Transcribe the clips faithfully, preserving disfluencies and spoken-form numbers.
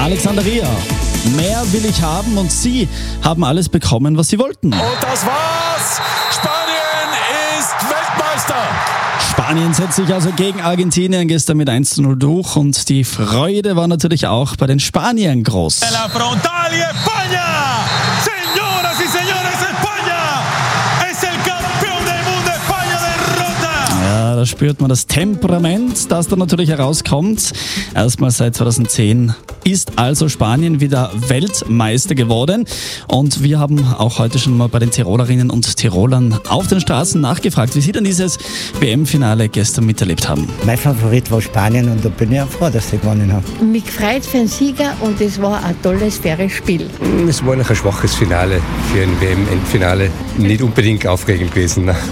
Alexandria. Mehr will ich haben und sie haben alles bekommen, was sie wollten. Und das war's. Spanien ist Weltmeister. Spanien setzt sich also gegen Argentinien gestern mit eins zu null durch und die Freude war natürlich auch bei den Spaniern groß. La frontal y España. Señoras y señores, España es el campeón del mundo. España derrota. Ja, da spürt man das Temperament, das da natürlich herauskommt. Erstmal seit zweitausendzehn ist also Spanien wieder Weltmeister geworden. Und wir haben auch heute schon mal bei den Tirolerinnen und Tirolern auf den Straßen nachgefragt, wie sie denn dieses W M-Finale gestern miterlebt haben. Mein Favorit war Spanien und da bin ich auch froh, dass sie gewonnen haben. Mich gefreut für den Sieger und es war ein tolles, faires Spiel. Es war noch ein schwaches Finale für ein W M-Endfinale. Nicht unbedingt aufregend gewesen. Ne?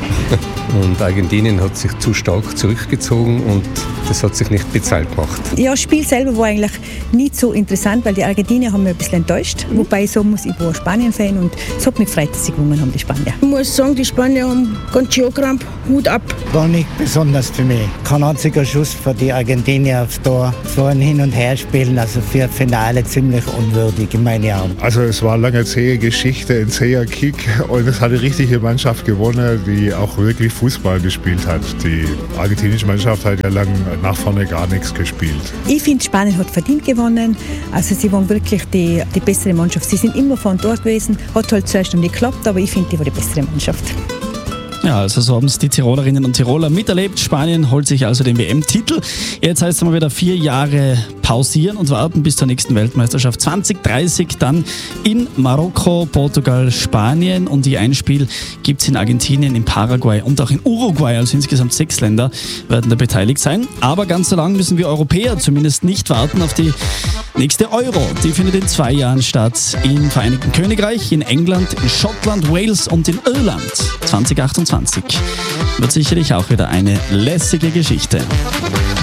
Und Argentinien hat sich zu stark zurückgezogen und das hat sich nicht bezahlt gemacht. Ja, das Spiel selber war eigentlich nicht so interessant, weil die Argentinier haben mich ein bisschen enttäuscht. Wobei ich sagen muss, ich war Spanien-Fan und es hat mich gefreut, dass sie gewonnen haben, die Spanier. Ich muss sagen, die Spanier haben ganz schön Krampf. Hut ab. War nicht besonders für mich. Kein einziger Schuss für die Argentinier aufs Tor. So ein Hin- und Herspielen, also für ein Finale ziemlich unwürdig in meinen Augen. Also es war eine lange zähe Geschichte, ein zäher Kick und es hat eine richtige Mannschaft gewonnen, die auch wirklich Fußball gespielt hat. Die argentinische Mannschaft hat ja lange nach vorne gar nichts gespielt. Ich finde, Spanien hat verdient gewonnen. Also sie waren wirklich die, die bessere Mannschaft. Sie sind immer von dort gewesen, hat halt zuerst noch nicht geklappt, aber ich finde, die war die bessere Mannschaft. Ja, also so haben es die Tirolerinnen und Tiroler miterlebt. Spanien holt sich also den W M-Titel. Jetzt heißt es mal wieder vier Jahre pausieren und warten bis zur nächsten Weltmeisterschaft zwanzig dreißig, dann in Marokko, Portugal, Spanien und die Einspiel gibt es in Argentinien, in Paraguay und auch in Uruguay. Also insgesamt sechs Länder werden da beteiligt sein. Aber ganz so lange müssen wir Europäer zumindest nicht warten auf die nächste Euro. Die findet in zwei Jahren statt im Vereinigten Königreich, in England, in Schottland, Wales und in Irland. zwanzig achtundzwanzig wird sicherlich auch wieder eine lässige Geschichte.